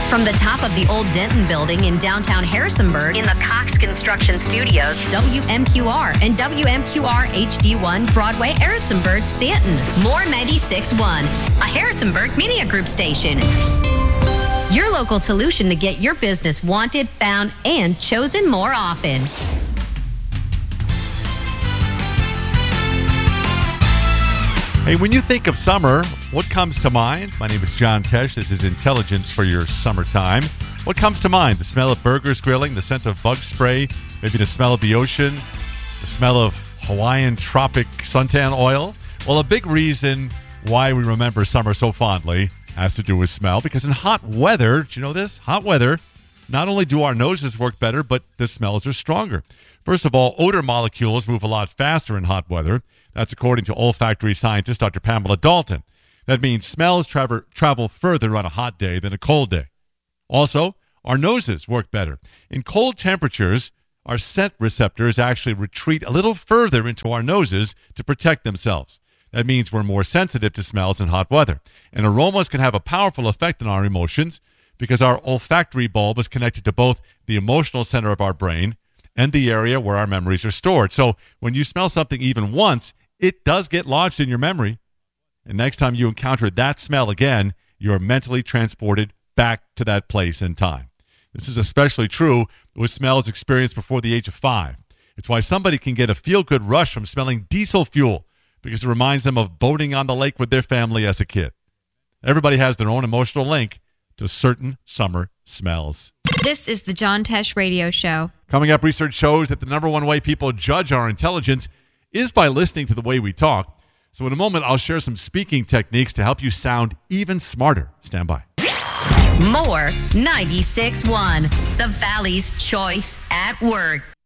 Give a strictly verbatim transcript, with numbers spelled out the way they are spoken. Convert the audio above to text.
From the top of the old Denton building in downtown Harrisonburg in the Cox Construction Studios, W M Q R and W M Q R H D one Broadway, Harrisonburg, Stanton. More ninety-six point one, a Harrisonburg Media Group station. Your local solution to get your business wanted, found, and chosen more often. Hey, when you think of summer, what comes to mind? My name is John Tesh. This is Intelligence for your summertime. What comes to mind? The smell of burgers grilling, the scent of bug spray, maybe the smell of the ocean, the smell of Hawaiian tropic suntan oil? Well, a big reason why we remember summer so fondly has to do with smell, because in hot weather, do you know this? Hot weather, not only do our noses work better, but the smells are stronger. First of all, odor molecules move a lot faster in hot weather. That's according to olfactory scientist Doctor Pamela Dalton. That means smells travel, travel further on a hot day than a cold day. Also, our noses work better. In cold temperatures, our scent receptors actually retreat a little further into our noses to protect themselves. That means we're more sensitive to smells in hot weather. And aromas can have a powerful effect on our emotions because our olfactory bulb is connected to both the emotional center of our brain and the area where our memories are stored. So when you smell something even once, it does get lodged in your memory. And next time you encounter that smell again, you're mentally transported back to that place and time. This is especially true with smells experienced before the age of five. It's why somebody can get a feel-good rush from smelling diesel fuel because it reminds them of boating on the lake with their family as a kid. Everybody has their own emotional link to certain summer smells. This is the John Tesh Radio Show. Coming up, research shows that the number one way people judge our intelligence is by listening to the way we talk. So in a moment, I'll share some speaking techniques to help you sound even smarter. Stand by. More ninety-six point one, the Valley's choice at work.